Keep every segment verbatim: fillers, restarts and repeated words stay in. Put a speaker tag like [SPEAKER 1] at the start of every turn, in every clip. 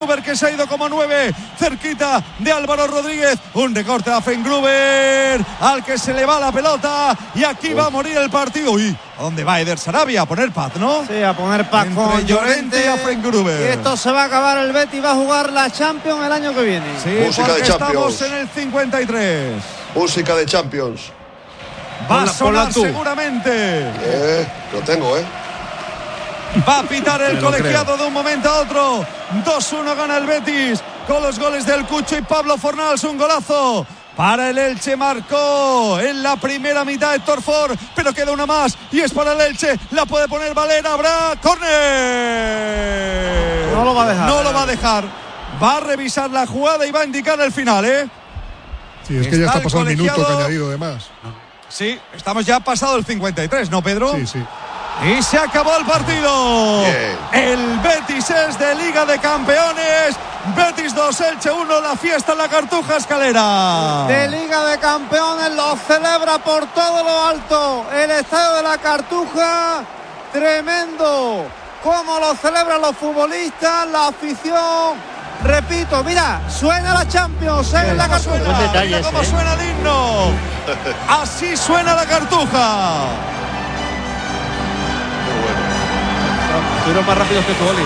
[SPEAKER 1] que se ha ido como nueve, cerquita de Álvaro Rodríguez, un recorte a Fengruber, al que se le va la pelota, y aquí va a morir el partido. Uy, ¿a dónde va Eder Sarabia? A poner paz, ¿no?
[SPEAKER 2] Sí, a poner paz
[SPEAKER 1] entre
[SPEAKER 2] con
[SPEAKER 1] Llorente y a Fengruber.
[SPEAKER 2] Y esto se va a acabar, el Betis va a jugar la Champions el año que viene.
[SPEAKER 1] Sí,
[SPEAKER 3] música
[SPEAKER 1] porque
[SPEAKER 3] de Champions.
[SPEAKER 1] Estamos en el cincuenta y tres.
[SPEAKER 3] Música de Champions.
[SPEAKER 1] Va a sonar seguramente.
[SPEAKER 3] Eh, lo tengo, ¿eh?
[SPEAKER 1] Va a pitar el colegiado de un momento a otro. dos uno gana el Betis con los goles del Cucho y Pablo Fornals. Un golazo para el Elche, marcó en la primera mitad Héctor Ford, pero queda una más y es para el Elche. La puede poner Valera. Habrá córner.
[SPEAKER 2] No lo va a dejar.
[SPEAKER 1] No lo va a dejar. Va a revisar la jugada y va a indicar el final, ¿eh?
[SPEAKER 4] Sí, es que ya está pasado el minuto que ha añadido de más.
[SPEAKER 1] Sí, estamos ya pasado el cincuenta y tres, ¿no, Pedro?
[SPEAKER 4] Sí, sí.
[SPEAKER 1] Y se acabó el partido.
[SPEAKER 3] Bien.
[SPEAKER 1] El Betis es de Liga de Campeones. Betis dos, Elche uno. La fiesta en la Cartuja Escalera.
[SPEAKER 2] De Liga de Campeones, lo celebra por todo lo alto el estadio de la Cartuja. Tremendo cómo lo celebran los futbolistas, la afición. Repito, mira, suena la Champions en la Cartuja.
[SPEAKER 1] Suena, mira cómo suena el himno. Así suena la Cartuja.
[SPEAKER 2] Estuvieron más rápidos que tú, Oli.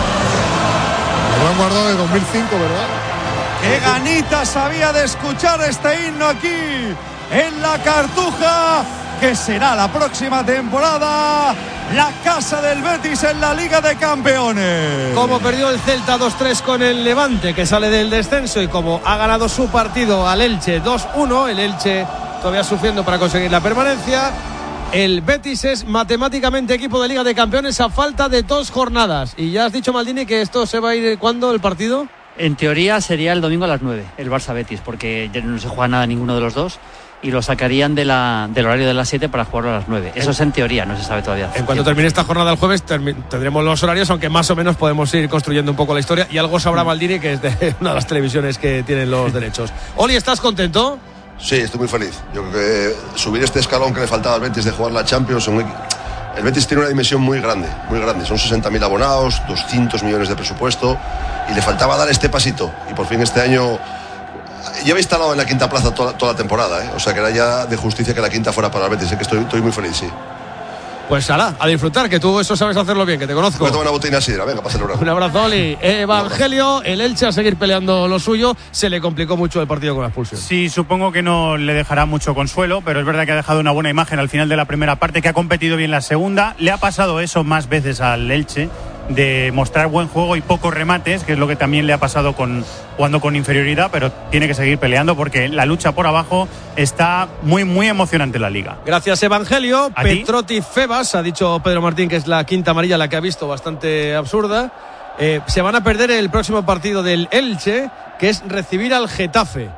[SPEAKER 4] Lo han guardado de dos mil cinco, ¿verdad?
[SPEAKER 1] Qué ganitas había de escuchar este himno aquí en la Cartuja, que será la próxima temporada la casa del Betis en la Liga de Campeones.
[SPEAKER 5] Como perdió el Celta dos tres con el Levante, que sale del descenso, y como ha ganado su partido al Elche dos uno, el Elche todavía sufriendo para conseguir la permanencia, el Betis es matemáticamente equipo de Liga de Campeones a falta de dos jornadas. Y ya has dicho, Maldini, que esto se va a ir, ¿cuándo el partido?
[SPEAKER 6] En teoría sería el domingo a las nueve, el Barça-Betis, porque ya no se juega nada ninguno de los dos, y lo sacarían de la, del horario de las siete para jugarlo a las nueve. Eso es en teoría, no se sabe todavía.
[SPEAKER 5] En cuanto termine esta jornada el jueves tendremos los horarios, aunque más o menos podemos ir construyendo un poco la historia, y algo sabrá Maldini, que es de una de las televisiones que tienen los derechos. Oli, ¿estás contento?
[SPEAKER 3] Sí, estoy muy feliz. Yo creo que subir este escalón que le faltaba al Betis de jugar la Champions, el Betis tiene una dimensión muy grande, muy grande. Son sesenta mil abonados, doscientos millones de presupuesto, y le faltaba dar este pasito. Y por fin este año lleva instalado en la quinta plaza toda, toda la temporada, ¿eh? O sea que era ya de justicia que la quinta fuera para el Betis. ¿eh? Que estoy, estoy muy feliz, sí.
[SPEAKER 5] Pues ala, a disfrutar, que tú eso sabes hacerlo bien, que te conozco.
[SPEAKER 3] Voy a tomar una botella de sidra, venga, para celebrar.
[SPEAKER 5] Un abrazo, Oli. Evangelio, el Elche a seguir peleando lo suyo. Se le complicó mucho el partido con la expulsión.
[SPEAKER 7] Sí, supongo que no le dejará mucho consuelo, pero es verdad que ha dejado una buena imagen al final de la primera parte, que ha competido bien la segunda. Le ha pasado eso más veces al Elche, de mostrar buen juego y pocos remates, que es lo que también le ha pasado con jugando con inferioridad, pero tiene que seguir peleando porque la lucha por abajo está muy muy emocionante la liga.
[SPEAKER 5] Gracias, Evangelio. Petrotti Febas, ha dicho Pedro Martín que es la quinta amarilla la que ha visto, bastante absurda. Eh, se van a perder el próximo partido del Elche, que es recibir al Getafe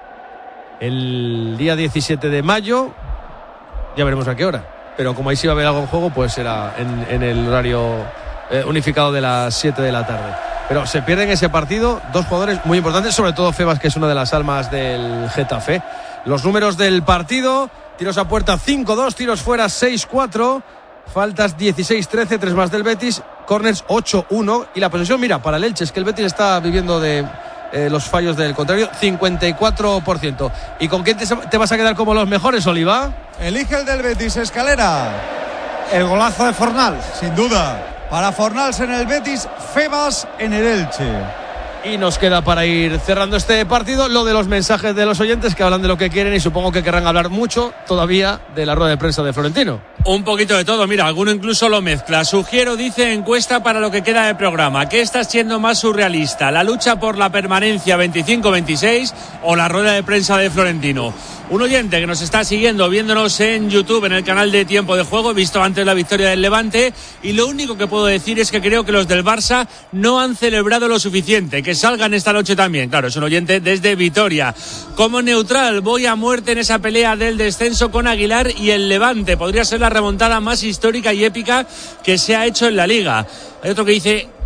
[SPEAKER 5] el día diecisiete de mayo. Ya veremos a qué hora, pero como ahí sí va a haber algo en juego, pues será en, en el horario Eh, unificado de las siete de la tarde. Pero se pierden ese partido dos jugadores muy importantes, sobre todo Febas, que es una de las almas del Getafe. Los números del partido: tiros a puerta cinco dos, tiros fuera seis cuatro, faltas dieciséis trece, tres más del Betis, corners ocho uno, y la posesión, mira, para el Elche, es que el Betis está viviendo de eh, los fallos del contrario, cincuenta y cuatro por ciento. ¿Y con quién te, te vas a quedar como los mejores, Oliva?
[SPEAKER 1] Elige el del Betis, Escalera.
[SPEAKER 2] El golazo de Fornals,
[SPEAKER 1] sin duda. Para Fornals en el Betis, Febas en el Elche.
[SPEAKER 5] Y nos queda para ir cerrando este partido lo de los mensajes de los oyentes, que hablan de lo que quieren y supongo que querrán hablar mucho todavía de la rueda de prensa de Florentino.
[SPEAKER 8] Un poquito de todo, mira, alguno incluso lo mezcla. Sugiero, dice, encuesta para lo que queda de programa. ¿Qué está siendo más surrealista? ¿La lucha por la permanencia veinticinco veintiséis o la rueda de prensa de Florentino? Un oyente que nos está siguiendo, viéndonos en YouTube, en el canal de Tiempo de Juego, visto antes la victoria del Levante, y lo único que puedo decir es que creo que los del Barça no han celebrado lo suficiente, que salgan esta noche también. Claro, es un oyente desde Vitoria. Como neutral, voy a muerte en esa pelea del descenso con Aguilar y el Levante. Podría ser la remontada más histórica y épica que se ha hecho en la Liga. Hay otro que dice: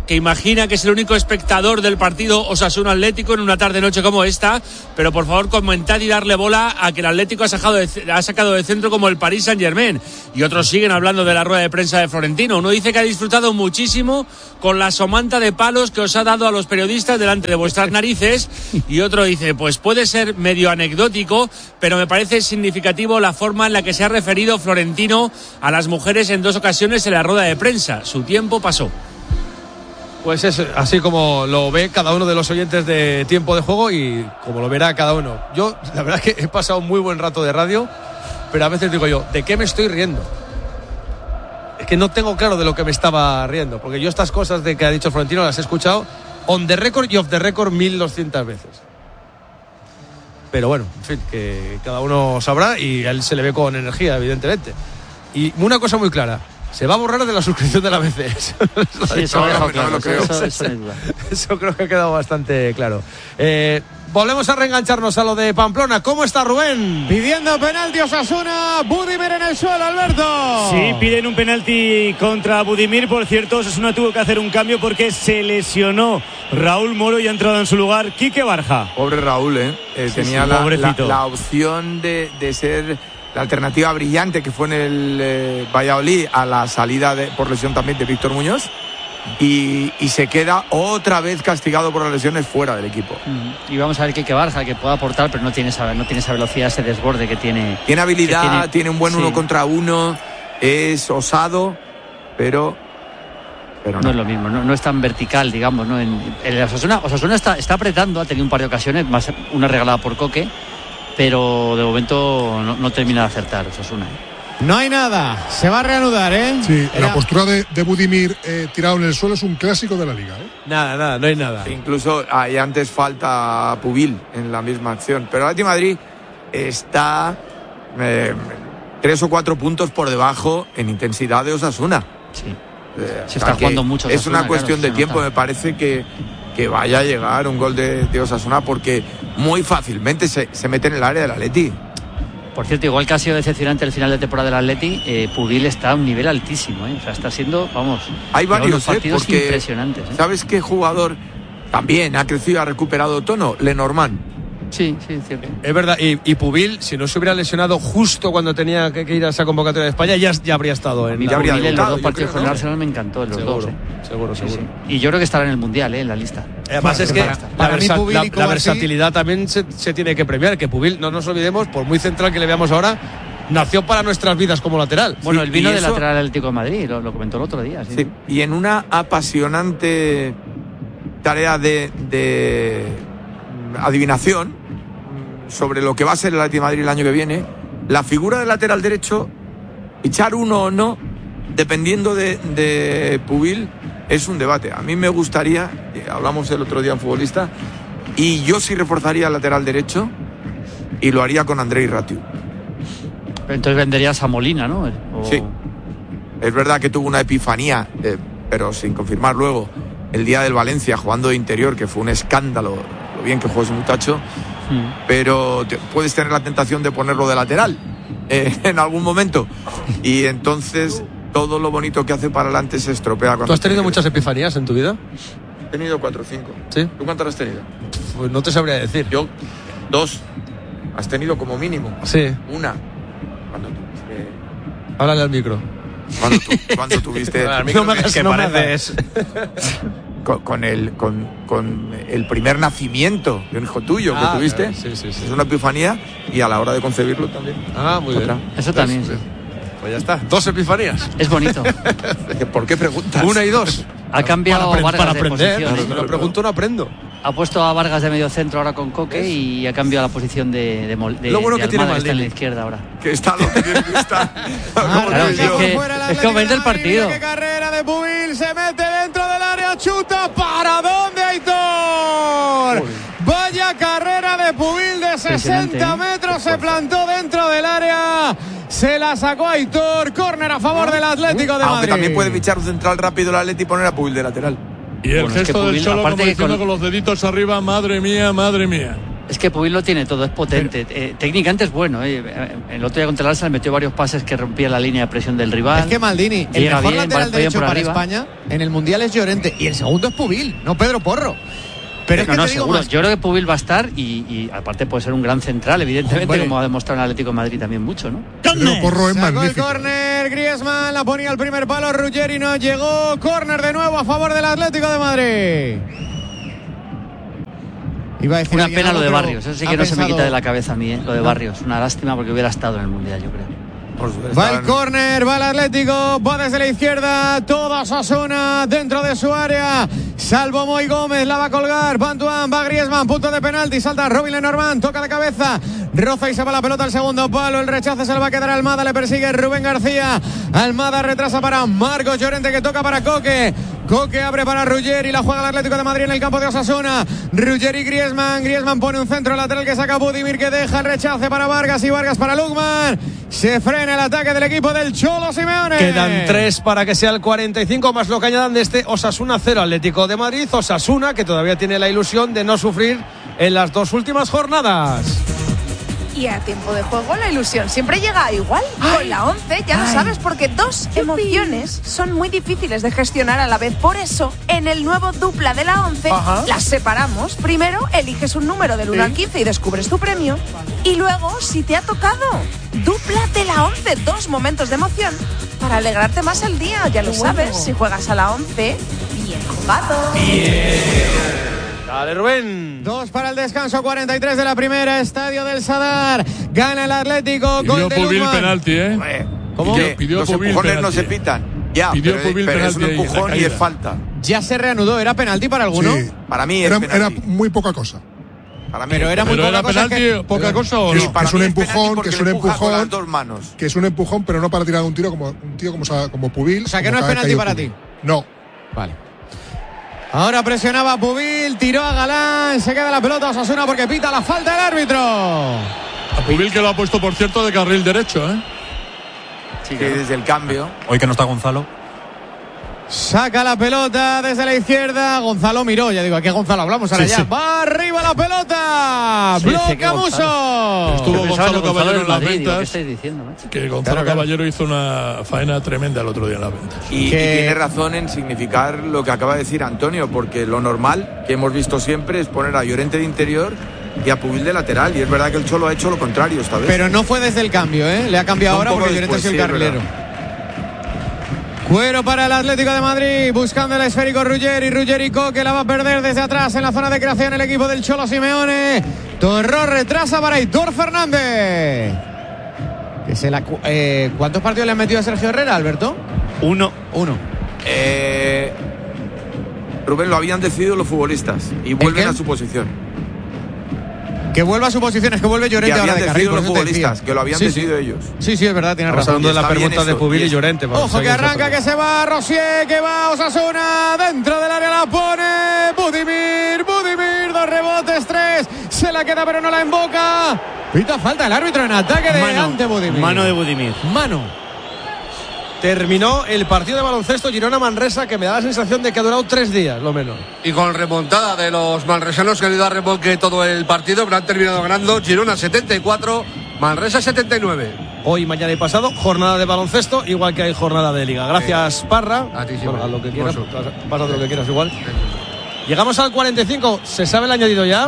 [SPEAKER 8] que imagina que es el único espectador del partido Osasuna Atlético en una tarde-noche como esta, pero por favor comentad y darle bola a que el Atlético ha sacado de, ha sacado de centro como el Paris Saint-Germain. Y otros siguen hablando de la rueda de prensa de Florentino. Uno dice que ha disfrutado muchísimo con la somanta de palos que os ha dado a los periodistas delante de vuestras narices, y otro dice, pues puede ser medio anecdótico, pero me parece significativo la forma en la que se ha referido Florentino a las mujeres en dos ocasiones en la rueda de prensa. Su tiempo pasó.
[SPEAKER 5] Pues es así como lo ve cada uno de los oyentes de Tiempo de Juego y como lo verá cada uno. Yo, la verdad es que he pasado un muy buen rato de radio, pero a veces digo yo, ¿de qué me estoy riendo? Es que no tengo claro de lo que me estaba riendo, porque yo estas cosas de que ha dicho Florentino las he escuchado on the record y off the record mil doscientas veces. Pero bueno, en fin, que cada uno sabrá y a él se le ve con energía, evidentemente. Y una cosa muy clara, se va a borrar de la suscripción de la B C.
[SPEAKER 6] Sí, eso, no, no, claro, no eso, eso, eso, eso,
[SPEAKER 5] eso creo que ha quedado bastante claro. Eh, volvemos a reengancharnos a lo de Pamplona. ¿Cómo está Rubén?
[SPEAKER 9] Pidiendo penalti Osasuna, Budimir en el suelo, Alberto.
[SPEAKER 10] Sí, piden un penalti contra Budimir. Por cierto, Osasuna tuvo que hacer un cambio porque se lesionó Raúl Moro y ha entrado en su lugar Quique Barja.
[SPEAKER 11] Pobre Raúl, ¿eh? eh
[SPEAKER 10] sí,
[SPEAKER 11] tenía
[SPEAKER 10] sí,
[SPEAKER 11] la, la, la opción de, de ser la alternativa brillante que fue en el eh, Valladolid a la salida de, por lesión también de Víctor Muñoz. Y, y se queda otra vez castigado por las lesiones fuera del equipo.
[SPEAKER 6] Mm, y vamos a ver Quique Barja, que puede aportar, pero no tiene esa, no tiene esa velocidad, ese desborde que tiene.
[SPEAKER 11] Tiene habilidad, tiene, tiene un buen
[SPEAKER 6] sí.
[SPEAKER 11] uno contra uno, es osado, pero, pero no.
[SPEAKER 6] no es lo mismo, no, no es tan vertical, digamos, ¿no? En, en Osasuna, Osasuna está, está apretando, ha tenido un par de ocasiones, más una regalada por Coque, pero de momento no, no termina de acertar Osasuna.
[SPEAKER 9] No hay nada, se va a reanudar, ¿eh?
[SPEAKER 4] Sí,
[SPEAKER 9] Era...
[SPEAKER 4] la postura de, de Budimir eh, tirado en el suelo es un clásico de la liga, ¿eh?
[SPEAKER 5] Nada, nada, no hay nada.
[SPEAKER 11] Incluso hay antes falta a Pubil en la misma acción, pero el Atlético de Madrid está eh, tres o cuatro puntos por debajo en intensidad de Osasuna.
[SPEAKER 6] Sí.
[SPEAKER 11] Eh,
[SPEAKER 6] se está jugando mucho.
[SPEAKER 11] Es
[SPEAKER 6] Osasuna,
[SPEAKER 11] una cuestión
[SPEAKER 6] claro,
[SPEAKER 11] de tiempo,
[SPEAKER 6] nota.
[SPEAKER 11] Me parece que, que vaya a llegar un gol de, de Osasuna porque muy fácilmente se, se mete en el área del Atleti.
[SPEAKER 6] Por cierto, igual que ha sido decepcionante el final de temporada del Atleti, eh, Pubil está a un nivel altísimo, ¿eh? O sea, está siendo, vamos,
[SPEAKER 11] hay varios
[SPEAKER 6] partidos
[SPEAKER 11] ¿eh? Porque,
[SPEAKER 6] impresionantes. ¿eh?
[SPEAKER 11] ¿Sabes qué jugador también ha crecido, ha recuperado tono? Lenormand.
[SPEAKER 6] Sí, sí, cierto.
[SPEAKER 5] Es verdad, y, y Pubil, si no se hubiera lesionado justo cuando tenía que, que ir a esa convocatoria de España, ya, ya habría estado en.
[SPEAKER 6] Y
[SPEAKER 11] ya habría
[SPEAKER 6] Pubil en los dos partidos
[SPEAKER 11] creo,
[SPEAKER 6] con el
[SPEAKER 11] ¿no?
[SPEAKER 6] Arsenal me encantó, en los
[SPEAKER 5] seguro,
[SPEAKER 6] dos. ¿eh?
[SPEAKER 5] Seguro, seguro.
[SPEAKER 6] Sí, sí. Y yo creo que estará en el Mundial, ¿eh? En la lista.
[SPEAKER 5] Además, es que
[SPEAKER 9] para,
[SPEAKER 5] la,
[SPEAKER 9] para
[SPEAKER 5] versa,
[SPEAKER 9] mí Pubil
[SPEAKER 5] la,
[SPEAKER 9] y
[SPEAKER 5] la versatilidad también se, se tiene que premiar. Que Pubil, no nos olvidemos, por muy central que le veamos ahora, nació para nuestras vidas como lateral.
[SPEAKER 6] Bueno,
[SPEAKER 11] Sí,
[SPEAKER 6] él vino
[SPEAKER 11] y
[SPEAKER 6] de
[SPEAKER 11] eso-
[SPEAKER 6] lateral Atlético de Madrid, lo, lo comentó el otro día. Sí.
[SPEAKER 11] Sí, y en una apasionante tarea de, de adivinación sobre lo que va a ser el Atlético de Madrid el año que viene, la figura del lateral derecho, echar uno o no, dependiendo de, de Pubil, es un debate. A mí me gustaría, eh, hablamos el otro día en Futbolista, y yo sí reforzaría el lateral derecho y lo haría con Andrei Ratiu.
[SPEAKER 6] Entonces venderías a Molina, ¿no? O...
[SPEAKER 11] Sí. Es verdad que tuvo una epifanía, eh, pero sin confirmar luego, el día del Valencia jugando de interior, que fue un escándalo lo bien que jugó ese muchacho,
[SPEAKER 6] Hmm.
[SPEAKER 11] pero te, puedes tener la tentación de ponerlo de lateral eh, en algún momento. Y entonces todo lo bonito que hace para adelante se estropea. Cuando
[SPEAKER 5] ¿Tú has tenido
[SPEAKER 11] tiene que-
[SPEAKER 5] muchas epifanías en tu vida?
[SPEAKER 11] He tenido cuatro o cinco.
[SPEAKER 5] Sí.
[SPEAKER 11] ¿Tú cuántas has tenido?
[SPEAKER 5] Pues no te sabría decir.
[SPEAKER 11] Yo, dos. Has tenido como mínimo.
[SPEAKER 5] Sí.
[SPEAKER 11] Una. Cuando tuviste...
[SPEAKER 5] Háblale al micro.
[SPEAKER 11] Cuando, tu, cuando tuviste...
[SPEAKER 5] No me hagas,
[SPEAKER 7] que
[SPEAKER 5] no me
[SPEAKER 7] pareces
[SPEAKER 11] con, con el con, con el primer nacimiento de un hijo tuyo
[SPEAKER 5] Ah,
[SPEAKER 11] que tuviste,
[SPEAKER 5] claro, sí, sí, sí.
[SPEAKER 11] es una epifanía, y a la hora de concebirlo también.
[SPEAKER 5] Ah, muy
[SPEAKER 11] Otra.
[SPEAKER 5] bien.
[SPEAKER 6] Eso también, sí.
[SPEAKER 5] Pues ya está. Dos epifanías.
[SPEAKER 6] Es bonito.
[SPEAKER 11] ¿Por qué preguntas?
[SPEAKER 5] Una y dos.
[SPEAKER 6] Ha cambiado
[SPEAKER 5] para, apre-
[SPEAKER 6] Vargas
[SPEAKER 5] para
[SPEAKER 6] de
[SPEAKER 5] aprender.
[SPEAKER 6] posición,
[SPEAKER 5] Si
[SPEAKER 6] ¿eh?
[SPEAKER 5] me lo pregunto, no aprendo.
[SPEAKER 6] Ha puesto a Vargas de medio centro ahora con Coque y ha cambiado la posición de, de, Mol- de
[SPEAKER 5] Lo bueno
[SPEAKER 6] de
[SPEAKER 5] que tiene
[SPEAKER 6] Almada, que está en la
[SPEAKER 5] Maldini.
[SPEAKER 6] izquierda ahora.
[SPEAKER 11] Que está donde tiene que estar. Como
[SPEAKER 6] Claro,
[SPEAKER 11] te
[SPEAKER 6] sí,
[SPEAKER 11] digo.
[SPEAKER 6] es que-
[SPEAKER 9] Fuera el
[SPEAKER 6] es
[SPEAKER 9] Atlético
[SPEAKER 6] que vende
[SPEAKER 9] de
[SPEAKER 6] el
[SPEAKER 9] Madrid,
[SPEAKER 6] partido.
[SPEAKER 9] mira qué carrera de Pubil, se mete dentro del área, chuta, ¿para dónde, Aitor? Vaya carrera de Pubil de
[SPEAKER 6] Impresionante,
[SPEAKER 9] sesenta
[SPEAKER 6] ¿eh?
[SPEAKER 9] metros, se plantó dentro del área, se la sacó Aitor, córner a favor del Atlético de
[SPEAKER 11] Aunque
[SPEAKER 9] Madrid.
[SPEAKER 11] también puede fichar un central rápido el Atleti y poner a Pubil de lateral.
[SPEAKER 12] Y el
[SPEAKER 6] Bueno, es que
[SPEAKER 12] gesto del
[SPEAKER 6] Pubil,
[SPEAKER 12] Cholo
[SPEAKER 6] aparte
[SPEAKER 12] como
[SPEAKER 6] que
[SPEAKER 12] diciendo
[SPEAKER 6] con-
[SPEAKER 12] con los deditos arriba, madre mía, madre mía.
[SPEAKER 6] Es que Pubil lo tiene todo, es potente. Pero, eh, técnicamente es bueno. Eh. El otro día contra el Arsenal metió varios pases que rompían la línea de presión del rival.
[SPEAKER 9] Es que Maldini, el mejor
[SPEAKER 6] bien,
[SPEAKER 9] lateral derecho para
[SPEAKER 6] arriba.
[SPEAKER 9] España en el Mundial es Llorente y el segundo es Pubil, no Pedro Porro. Pero es
[SPEAKER 6] no,
[SPEAKER 9] que
[SPEAKER 6] no,
[SPEAKER 9] te digo
[SPEAKER 6] seguro.
[SPEAKER 9] más.
[SPEAKER 6] Yo creo que Pubil va a estar y, y aparte puede ser un gran central, evidentemente, Hombre. como ha demostrado en Atlético de Madrid también mucho, ¿no?
[SPEAKER 4] Pedro Porro es
[SPEAKER 9] Sacó
[SPEAKER 4] magnífico.
[SPEAKER 9] el córner, Griezmann la ponía al primer palo, Ruggeri no llegó. Córner de nuevo a favor del Atlético de Madrid. Iba a decir
[SPEAKER 6] una pena
[SPEAKER 9] algo,
[SPEAKER 6] lo de Barrios, eso sí que no
[SPEAKER 9] pensado...
[SPEAKER 6] se me quita de la cabeza a mí, ¿eh? Lo de Barrios. Una lástima porque hubiera estado en el Mundial, yo creo.
[SPEAKER 9] Va el córner, va el Atlético, va desde la izquierda, toda Osasuna dentro de su área, salvo Moy Gómez, la va a colgar, Bantuan, va Griezmann, punto de penalti, salta Robin Lenormand, toca de cabeza, roza y se va la pelota al segundo palo, el rechace se le va a quedar a Almada, le persigue Rubén García, Almada retrasa para Marcos Llorente que toca para Coque, Coque abre para Ruggeri, la juega el Atlético de Madrid en el campo de Osasuna, Ruggeri Griezmann, Griezmann pone un centro lateral que saca Budimir que deja el rechace para Vargas y Vargas para Lukman, se frena el ataque del equipo del Cholo Simeone.
[SPEAKER 5] Quedan tres para que sea el cuarenta y cinco más lo que añadan de este Osasuna cero Atlético de Madrid. Osasuna que todavía tiene la ilusión de no sufrir en las dos últimas jornadas.
[SPEAKER 12] Y a tiempo de juego la ilusión siempre llega igual. Ay, con la once ya ay, lo sabes, porque dos emociones son muy difíciles de gestionar a la vez. Por eso, en el nuevo dupla de la once, Ajá. las separamos. Primero, eliges un número del uno ¿Sí? al quince y descubres tu premio. Y luego, si te ha tocado, dupla de la once. Dos momentos de emoción para alegrarte más el día. Ya lo Qué sabes, bueno. si juegas a la once, bien jugado.
[SPEAKER 5] Bien. Dale, Rubén.
[SPEAKER 9] Dos para el descanso, cuarenta y tres de la primera, Estadio del Sadar. Gana el Atlético.
[SPEAKER 13] Pidió
[SPEAKER 9] gol de
[SPEAKER 13] Pubil
[SPEAKER 9] Lukman.
[SPEAKER 13] penalti, ¿eh?
[SPEAKER 11] ¿Cómo?
[SPEAKER 13] Pidió, pidió
[SPEAKER 11] Los
[SPEAKER 13] Pubil
[SPEAKER 11] empujones
[SPEAKER 13] penalti.
[SPEAKER 11] no se pitan. Ya,
[SPEAKER 13] pidió
[SPEAKER 11] pero,
[SPEAKER 13] Pubil
[SPEAKER 11] pero
[SPEAKER 13] penalti
[SPEAKER 11] es un empujón y es falta.
[SPEAKER 9] Ya se reanudó. ¿Era penalti para alguno?
[SPEAKER 4] Sí.
[SPEAKER 11] Para mí es
[SPEAKER 4] era,
[SPEAKER 11] penalti.
[SPEAKER 4] era muy poca cosa.
[SPEAKER 11] Para mí
[SPEAKER 9] pero era muy
[SPEAKER 13] pero
[SPEAKER 9] poca
[SPEAKER 13] era
[SPEAKER 9] cosa.
[SPEAKER 13] penalti,
[SPEAKER 9] Que,
[SPEAKER 13] poca cosa o
[SPEAKER 4] que
[SPEAKER 13] no.
[SPEAKER 4] es, que es un empujón, que es un empujón.
[SPEAKER 11] Las dos manos.
[SPEAKER 4] Que es un empujón, pero no para tirar un tiro como un tío como, como Pubil.
[SPEAKER 9] O sea, que no es penalti para ti.
[SPEAKER 4] No.
[SPEAKER 9] Vale. Ahora presionaba a Pubil, tiró a Galán, se queda la pelota Osasuna porque pita la falta del árbitro.
[SPEAKER 13] A Pubil que lo ha puesto, por cierto, de carril derecho, ¿eh?
[SPEAKER 11] Sí, que desde el cambio.
[SPEAKER 14] Hoy que no está Gonzalo.
[SPEAKER 9] Saca la pelota desde la izquierda. Gonzalo miró, ya digo, aquí a Gonzalo hablamos ahora sí, ya. Sí. Va arriba la pelota. Sí, Bloca Muso.
[SPEAKER 13] Estuvo Gonzalo Caballero en las
[SPEAKER 6] Madrid,
[SPEAKER 13] ventas.
[SPEAKER 6] ¿qué estáis diciendo, macho?
[SPEAKER 13] Que Gonzalo claro, Caballero claro. hizo una faena tremenda el otro día en las ventas.
[SPEAKER 11] Y,
[SPEAKER 9] que...
[SPEAKER 11] y tiene razón en significar lo que acaba de decir Antonio, porque lo normal que hemos visto siempre es poner a Llorente de interior y a Pubil de lateral. Y es verdad que el Cholo ha hecho lo contrario esta vez.
[SPEAKER 9] Pero no fue desde el cambio, ¿eh? Le ha cambiado ahora porque Llorente es el sí, carrilero. Cuero para el Atlético de Madrid, buscando el esférico Ruggeri, Ruggeri que la va a perder desde atrás en la zona de creación el equipo del Cholo Simeone. Torró retrasa para Aitor Fernández. Que se la, eh, ¿Cuántos partidos le han metido a Sergio Herrera, Alberto?
[SPEAKER 10] Uno.
[SPEAKER 9] Uno.
[SPEAKER 11] Eh, Rubén, lo habían decidido los futbolistas y vuelven a su posición.
[SPEAKER 9] Que vuelva a su posición, es que vuelve Llorente ahora de carril.
[SPEAKER 11] Los futbolistas, que lo habían sí, decidido
[SPEAKER 9] sí.
[SPEAKER 11] ellos.
[SPEAKER 9] Sí, sí, es verdad, tiene razón.
[SPEAKER 5] Hablando de la pregunta de Pubil y Llorente.
[SPEAKER 9] Ojo que arranca, que se va Rosier, que va Osasuna, dentro del área la pone Budimir, Budimir, dos rebotes, tres, se la queda pero no la emboca. Pita falta el árbitro en ataque de
[SPEAKER 10] mano,
[SPEAKER 9] ante Budimir.
[SPEAKER 10] Mano de Budimir.
[SPEAKER 9] Mano.
[SPEAKER 5] Terminó el partido de baloncesto Girona-Manresa, que me da la sensación de que ha durado tres días, lo menos.
[SPEAKER 15] Y con remontada de los manresanos que han ido a remolque todo el partido, pero han terminado ganando. Girona setenta y cuatro, Manresa setenta y nueve.
[SPEAKER 5] Hoy, mañana y pasado, jornada de baloncesto, igual que hay jornada de liga. Gracias, eh, Parra.
[SPEAKER 15] A ti sí,
[SPEAKER 5] bueno, a lo que quieras, pasa lo que quieras igual. Llegamos al cuarenta y cinco, ¿se sabe el añadido ya?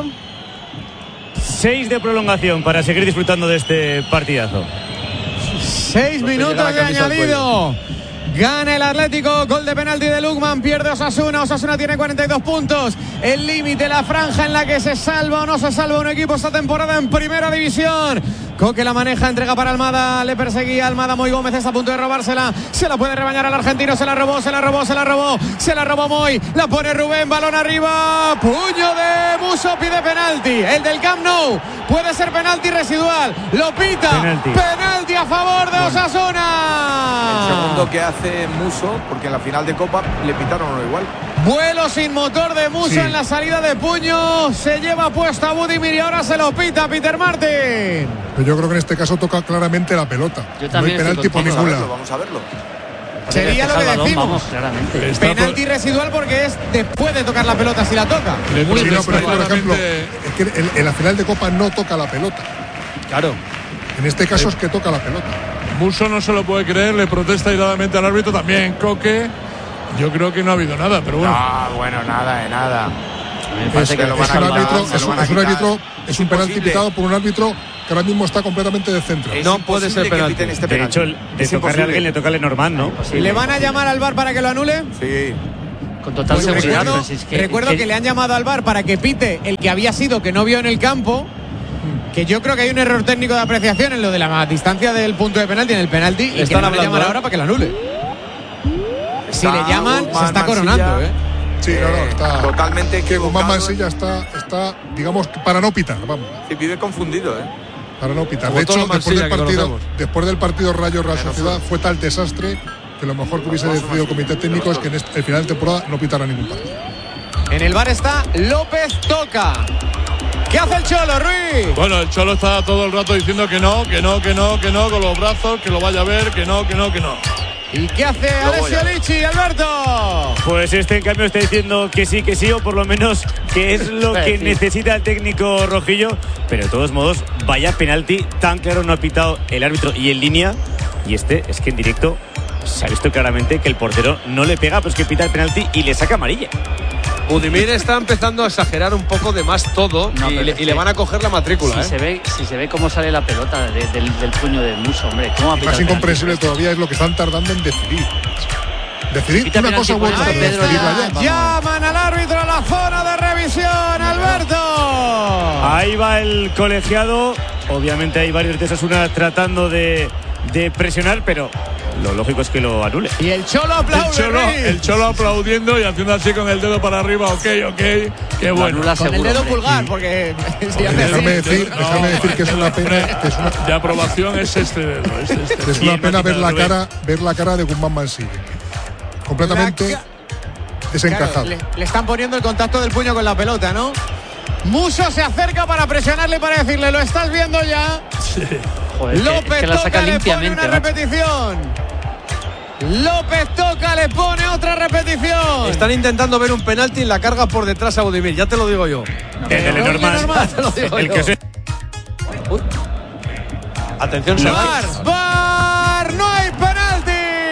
[SPEAKER 10] Seis de prolongación para seguir disfrutando de este partidazo.
[SPEAKER 9] Seis minutos de añadido. Gana el Atlético, gol de penalti de Lukman, pierde Osasuna, Osasuna tiene cuarenta y dos puntos, el límite, la franja en la que se salva o no se salva un equipo esta temporada en primera división. Coque la maneja, entrega para Almada, le perseguía Almada, Moy Gómez está a punto de robársela, se la puede rebañar al argentino, se la robó, se la robó, se la robó, se la robó Moy, la pone Rubén, balón arriba, puño de Muso, pide penalti, el del Camp Nou, puede ser penalti residual, lo pita, penalti, penalti a favor de Osasuna.
[SPEAKER 11] El segundo que hace Muso, porque en la final de Copa le pitaron uno igual.
[SPEAKER 9] Vuelo sin motor de Muso sí. En la salida de puño, se lleva puesta a Budimir y ahora se lo pita Peter Martin.
[SPEAKER 4] Pero yo creo que en este caso toca claramente la pelota.
[SPEAKER 6] Yo también
[SPEAKER 4] no hay penalti por ningún lado.
[SPEAKER 11] Vamos a verlo.
[SPEAKER 9] Sería lo que
[SPEAKER 6] balón,
[SPEAKER 9] decimos.
[SPEAKER 6] vamos, claramente.
[SPEAKER 13] Está
[SPEAKER 9] Penalti
[SPEAKER 13] por-
[SPEAKER 9] residual porque es después de tocar la pelota si la toca.
[SPEAKER 13] Le
[SPEAKER 4] Sí, no, pero
[SPEAKER 13] protesta
[SPEAKER 4] es que, por ejemplo,
[SPEAKER 13] claramente-
[SPEAKER 4] es que en, en la final de Copa no toca la pelota.
[SPEAKER 5] Claro.
[SPEAKER 4] En este caso es que toca la pelota.
[SPEAKER 13] Musso no se lo puede creer, le protesta airadamente al árbitro, también Coque. Yo creo que no ha habido nada, pero bueno.
[SPEAKER 11] Ah, bueno, nada de nada.
[SPEAKER 4] Es,
[SPEAKER 11] que lo
[SPEAKER 4] es
[SPEAKER 11] van a
[SPEAKER 4] un
[SPEAKER 11] quitar,
[SPEAKER 4] árbitro,
[SPEAKER 11] se
[SPEAKER 4] es
[SPEAKER 11] lo
[SPEAKER 4] un,
[SPEAKER 11] van a
[SPEAKER 4] es un
[SPEAKER 11] quitar.
[SPEAKER 4] árbitro, es un penalti
[SPEAKER 11] imposible.
[SPEAKER 4] pitado por un árbitro que ahora mismo está completamente descentrado.
[SPEAKER 11] Es
[SPEAKER 5] No puede ser
[SPEAKER 11] imposible que
[SPEAKER 5] penalti.
[SPEAKER 11] piten este
[SPEAKER 10] De
[SPEAKER 11] penalti.
[SPEAKER 10] hecho, el- de
[SPEAKER 11] Es
[SPEAKER 10] tocarle a
[SPEAKER 11] imposible.
[SPEAKER 10] alguien le toca a Lenormand, ¿no?
[SPEAKER 9] ¿Le van a llamar al V A R para que lo anule?
[SPEAKER 11] Sí.
[SPEAKER 6] Con total
[SPEAKER 9] Pues
[SPEAKER 6] seguridad.
[SPEAKER 9] recuerdo,
[SPEAKER 6] Francis, que-
[SPEAKER 9] recuerdo que le han llamado al V A R para que pite el que había sido que no vio en el campo. Que yo creo que hay un error técnico de apreciación en lo de la distancia del punto de penalti en el penalti. Y que
[SPEAKER 5] están
[SPEAKER 9] le van a
[SPEAKER 5] hablando,
[SPEAKER 9] llamar
[SPEAKER 5] ¿eh?
[SPEAKER 9] ahora para que lo anule. Si
[SPEAKER 11] Está
[SPEAKER 9] le llaman,
[SPEAKER 11] Guzmán
[SPEAKER 9] se está
[SPEAKER 11] Mansilla.
[SPEAKER 9] coronando, ¿eh?
[SPEAKER 4] Sí, no, no, está
[SPEAKER 11] Totalmente
[SPEAKER 4] que Guzmán
[SPEAKER 11] equivocado.
[SPEAKER 4] Mansilla está, está, digamos, para no pitar, vamos,
[SPEAKER 11] Sí, vive confundido, ¿eh?
[SPEAKER 4] para no pitar.
[SPEAKER 5] Como
[SPEAKER 4] De
[SPEAKER 5] todo
[SPEAKER 4] hecho, después
[SPEAKER 5] Mansilla
[SPEAKER 4] del
[SPEAKER 5] que
[SPEAKER 4] partido,
[SPEAKER 5] conocemos.
[SPEAKER 4] después del partido Rayo Real Sociedad fue tal desastre que lo mejor que hubiese decidido el comité técnico es que en este- el final de temporada no pitara ningún partido.
[SPEAKER 9] En el V A R está López Toca. ¿Qué hace el Cholo, Ruiz?
[SPEAKER 13] Bueno, el Cholo está todo el rato diciendo que no, que no, que no, que no, con los brazos, que lo vaya a ver, que no, que no, que no.
[SPEAKER 9] ¿Y qué hace Alessio Lichi, Alberto?
[SPEAKER 10] Pues este en cambio está diciendo que sí, que sí, o por lo menos que es lo que necesita el técnico rojillo. Pero de todos modos, vaya penalti, tan claro no ha pitado el árbitro y en línea. Y este es que en directo se ha visto claramente que el portero no le pega, pues que pita el penalti y le saca amarilla.
[SPEAKER 5] Budimir está empezando a exagerar un poco de más todo
[SPEAKER 6] No,
[SPEAKER 5] y,
[SPEAKER 6] pero
[SPEAKER 5] le,
[SPEAKER 6] es
[SPEAKER 5] y le
[SPEAKER 6] que
[SPEAKER 5] van a coger la matrícula.
[SPEAKER 6] Si,
[SPEAKER 5] ¿eh?
[SPEAKER 6] se ve, si se ve cómo sale la pelota de- del, del puño de Musso, hombre. ¿Cómo va a
[SPEAKER 4] Y
[SPEAKER 6] pitar
[SPEAKER 4] más
[SPEAKER 6] el
[SPEAKER 4] incomprensible
[SPEAKER 6] penalti?
[SPEAKER 4] todavía es lo que están tardando en decidir. Decidir
[SPEAKER 6] Quita
[SPEAKER 4] una
[SPEAKER 6] penalti
[SPEAKER 4] cosa u
[SPEAKER 6] por
[SPEAKER 4] otra,
[SPEAKER 6] eso,
[SPEAKER 4] pero
[SPEAKER 6] Pedro,
[SPEAKER 4] decidirla
[SPEAKER 6] ya.
[SPEAKER 4] ya.
[SPEAKER 6] Vamos.
[SPEAKER 9] Llaman al árbitro a la zona de revisión, Alberto.
[SPEAKER 10] Ahí va el colegiado. Obviamente hay varios de Osasuna tratando de, de presionar, pero lo lógico es que lo anule.
[SPEAKER 9] Y el Cholo
[SPEAKER 13] El
[SPEAKER 9] aplaude.
[SPEAKER 13] Cholo,
[SPEAKER 9] Ruiz.
[SPEAKER 13] el Cholo aplaudiendo y haciendo así con el dedo para arriba, ok, ok, qué
[SPEAKER 6] Lo
[SPEAKER 13] bueno.
[SPEAKER 6] anula
[SPEAKER 9] Con el
[SPEAKER 6] seguro,
[SPEAKER 9] dedo
[SPEAKER 6] hombre.
[SPEAKER 9] pulgar, porque si hace
[SPEAKER 4] Déjame
[SPEAKER 9] así-
[SPEAKER 4] decir, déjame decir que es una pena, que es una,
[SPEAKER 13] De aprobación es este dedo. Es este.
[SPEAKER 4] que es
[SPEAKER 13] Y
[SPEAKER 4] una
[SPEAKER 13] el
[SPEAKER 4] pena ver la
[SPEAKER 13] máquina de
[SPEAKER 4] cara, ver la cara de Guzmán Mansilla. Completamente
[SPEAKER 9] La
[SPEAKER 4] desencajado.
[SPEAKER 9] Claro, le, le están poniendo el contacto del puño con la pelota, ¿no? Musso se acerca para presionarle, para decirle, lo estás viendo ya.
[SPEAKER 6] Joder, es que-
[SPEAKER 9] López
[SPEAKER 6] es que la
[SPEAKER 9] Toca
[SPEAKER 6] saca
[SPEAKER 9] le pone
[SPEAKER 6] limpiamente.
[SPEAKER 9] una
[SPEAKER 6] macho.
[SPEAKER 9] repetición. López Toca le pone otra repetición.
[SPEAKER 5] Están intentando ver un penalti y la carga por detrás a Budimir, ya te lo digo yo.
[SPEAKER 10] El de Lenormand.
[SPEAKER 9] Lenormand.
[SPEAKER 5] Te lo digo
[SPEAKER 10] El
[SPEAKER 5] yo.
[SPEAKER 10] que se-
[SPEAKER 5] Uy. Atención,
[SPEAKER 9] ¡V A
[SPEAKER 5] Sergio.
[SPEAKER 9] R! ¡V A R! ¡No hay penalti!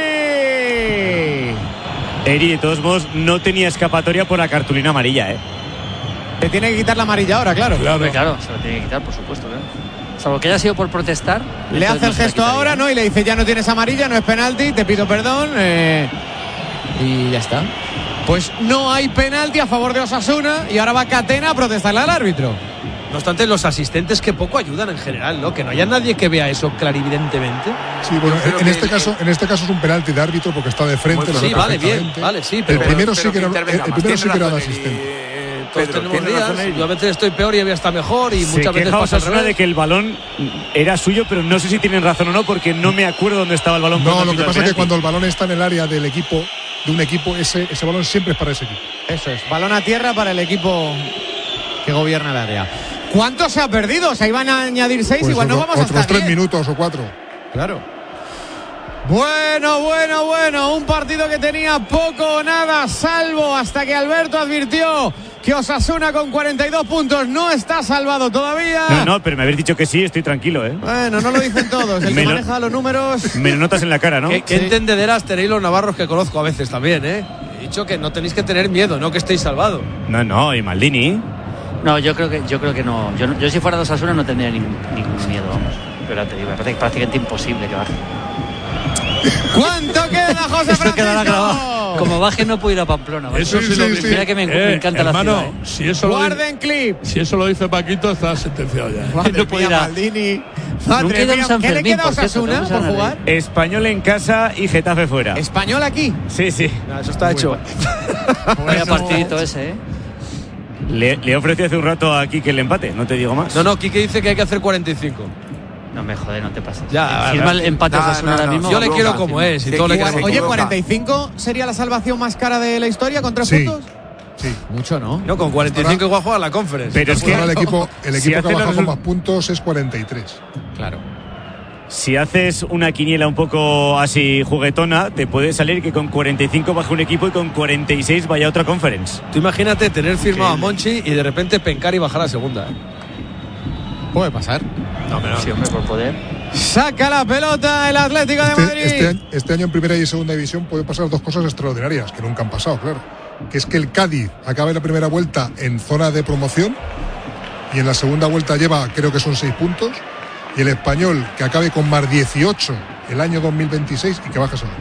[SPEAKER 10] Eri, de todos modos, no tenía escapatoria por la cartulina amarilla, ¿eh?
[SPEAKER 9] Te tiene que quitar la amarilla ahora, claro.
[SPEAKER 6] Hombre, claro, se lo tiene que quitar, por supuesto. Claro. Salvo que haya sido por protestar.
[SPEAKER 9] Le hace el
[SPEAKER 6] entonces no se la
[SPEAKER 9] gesto
[SPEAKER 6] quitaría.
[SPEAKER 9] ahora, ¿no? Y le dice, ya no tienes amarilla, no es penalti, te pido perdón. eh, y ya está. Pues no hay penalti a favor de Osasuna y ahora va Catena a protestarle al árbitro.
[SPEAKER 5] No obstante, los asistentes que poco ayudan en general, ¿no? Que no haya nadie que vea eso clarividentemente.
[SPEAKER 4] Sí, bueno,
[SPEAKER 5] creo
[SPEAKER 4] en
[SPEAKER 5] que-
[SPEAKER 4] este caso, en este caso es un penalti de árbitro porque está de frente. lo
[SPEAKER 5] Sí,
[SPEAKER 4] ve
[SPEAKER 5] vale, bien,
[SPEAKER 4] perfectamente.
[SPEAKER 5] vale, sí,
[SPEAKER 4] El
[SPEAKER 5] pero-
[SPEAKER 4] primero
[SPEAKER 11] Pero
[SPEAKER 4] sí que era,
[SPEAKER 11] que
[SPEAKER 4] el
[SPEAKER 11] intervenga más,
[SPEAKER 4] primero sí
[SPEAKER 11] tiene
[SPEAKER 4] que era de
[SPEAKER 11] razón,
[SPEAKER 4] asistente.
[SPEAKER 11] eh,
[SPEAKER 5] Todos
[SPEAKER 11] Pedro,
[SPEAKER 5] tenemos
[SPEAKER 11] tiene razón
[SPEAKER 5] días.
[SPEAKER 11] él.
[SPEAKER 5] Yo a veces estoy peor y había está mejor y
[SPEAKER 10] Se
[SPEAKER 5] muchas veces
[SPEAKER 10] queja
[SPEAKER 5] pasa al
[SPEAKER 10] Osasuna
[SPEAKER 5] revés.
[SPEAKER 10] de que el balón era suyo, pero no sé si tienen razón o no, porque no me acuerdo dónde estaba el balón.
[SPEAKER 4] No,
[SPEAKER 10] cuando
[SPEAKER 4] lo que
[SPEAKER 10] pitó el
[SPEAKER 4] pasa es que
[SPEAKER 10] penalti.
[SPEAKER 4] cuando el balón está en el área del equipo, de un equipo, ese, ese balón siempre es para ese equipo.
[SPEAKER 9] Eso es, balón a tierra para el equipo que gobierna el área. ¿Cuánto se ha perdido? O sea, iban a añadir seis,
[SPEAKER 4] Pues
[SPEAKER 9] igual no
[SPEAKER 4] otro-
[SPEAKER 9] vamos
[SPEAKER 4] otros
[SPEAKER 9] hasta
[SPEAKER 4] tres
[SPEAKER 9] diez.
[SPEAKER 4] minutos o cuatro.
[SPEAKER 9] Claro. Bueno, bueno, bueno, un partido que tenía poco o nada, salvo hasta que Alberto advirtió que Osasuna con cuarenta y dos puntos no está salvado todavía.
[SPEAKER 10] No, no, pero me habéis dicho que sí, estoy tranquilo, ¿eh?
[SPEAKER 9] Bueno, no lo dicen todos, el
[SPEAKER 10] Me
[SPEAKER 9] que
[SPEAKER 10] lo-
[SPEAKER 9] maneja los números.
[SPEAKER 10] Me lo notas en la cara, ¿no?
[SPEAKER 5] ¿Qué, qué entendederás tenéis los navarros que conozco a veces también, eh? He dicho que no tenéis que tener miedo, no que estéis salvados.
[SPEAKER 10] No, no, y Maldini.
[SPEAKER 6] No, yo creo que, yo creo que no. Yo, no- yo si fuera de Osasuna no tendría ningún, ningún miedo, vamos. Pero ya te digo, me parece prácticamente imposible que baje.
[SPEAKER 9] ¿Cuánto queda, José
[SPEAKER 6] Esto quedará grabado.
[SPEAKER 9] Francisco?
[SPEAKER 6] Como baje no puedo ir a Pamplona. ¿vale?
[SPEAKER 13] Eso sí,
[SPEAKER 4] Sí,
[SPEAKER 13] lo
[SPEAKER 4] sí,
[SPEAKER 13] dice.
[SPEAKER 4] sí.
[SPEAKER 6] Mira que me, me
[SPEAKER 13] Eh,
[SPEAKER 6] encanta
[SPEAKER 13] hermano,
[SPEAKER 6] la ciudad. ¿eh?
[SPEAKER 13] si eso lo dice,
[SPEAKER 9] Guarden clip.
[SPEAKER 13] si eso lo dice Paquito, está sentenciado ya. ¿eh?
[SPEAKER 9] Madre
[SPEAKER 6] No puedo
[SPEAKER 9] mía,
[SPEAKER 6] ir a-
[SPEAKER 9] Maldini.
[SPEAKER 6] Nunca
[SPEAKER 9] Madre
[SPEAKER 6] he ido a
[SPEAKER 9] mía,
[SPEAKER 6] San
[SPEAKER 9] ¿qué le
[SPEAKER 6] Fermín,
[SPEAKER 9] queda a
[SPEAKER 6] por cierto,
[SPEAKER 9] Osasuna
[SPEAKER 6] vamos a
[SPEAKER 9] por
[SPEAKER 6] ganar,
[SPEAKER 9] jugar?
[SPEAKER 10] Español en casa y Getafe fuera.
[SPEAKER 9] Español aquí.
[SPEAKER 10] Sí, sí.
[SPEAKER 5] Nah, eso está hecho.
[SPEAKER 6] Vaya partidito ese, ¿eh?
[SPEAKER 10] Le, le ofrecí hace un rato aquí que el empate, no te digo más.
[SPEAKER 5] No, no, Quique dice que hay que hacer cuarenta y cinco.
[SPEAKER 6] No me jode, no te pases.
[SPEAKER 5] Ya,
[SPEAKER 6] Firma el empate a
[SPEAKER 11] No,
[SPEAKER 6] Osasuna
[SPEAKER 11] no,
[SPEAKER 6] ahora
[SPEAKER 11] no,
[SPEAKER 6] mismo.
[SPEAKER 5] Yo le
[SPEAKER 11] no,
[SPEAKER 5] quiero
[SPEAKER 11] no,
[SPEAKER 5] como
[SPEAKER 11] no.
[SPEAKER 5] es y
[SPEAKER 11] Se
[SPEAKER 5] todo le
[SPEAKER 11] equivoca,
[SPEAKER 5] queremos.
[SPEAKER 11] se
[SPEAKER 9] Oye,
[SPEAKER 11] equivoca.
[SPEAKER 9] ¿cuarenta y cinco sería la salvación más cara de la historia con tres
[SPEAKER 4] Sí.
[SPEAKER 9] puntos?
[SPEAKER 4] Sí.
[SPEAKER 9] Mucho, ¿no?
[SPEAKER 5] No, con cuarenta y cinco igual juega la conference.
[SPEAKER 10] Pero es que
[SPEAKER 4] Ahora el equipo, el
[SPEAKER 10] si
[SPEAKER 4] equipo que
[SPEAKER 10] hace
[SPEAKER 4] ha bajado
[SPEAKER 10] los
[SPEAKER 4] con
[SPEAKER 10] resu-
[SPEAKER 4] más puntos es cuarenta y tres.
[SPEAKER 9] Claro.
[SPEAKER 10] si haces una quiniela un poco así juguetona, te puede salir que con cuarenta y cinco baje un equipo y con cuarenta y seis vaya a otra conference.
[SPEAKER 5] Tú imagínate tener firmado a Monchi y de repente pencar y bajar a segunda. ¿eh?
[SPEAKER 9] Puede pasar.
[SPEAKER 6] No, pero sí, hombre, por poder.
[SPEAKER 9] Saca la pelota el Atlético de
[SPEAKER 4] este,
[SPEAKER 9] Madrid.
[SPEAKER 4] Este año, este año en primera y segunda división puede pasar dos cosas extraordinarias que nunca han pasado, claro. Que es que el Cádiz acabe la primera vuelta en zona de promoción y en la segunda vuelta lleva, creo que son seis puntos, y el Español que acabe con más dieciocho el año dos mil veintiséis y que baje a segunda.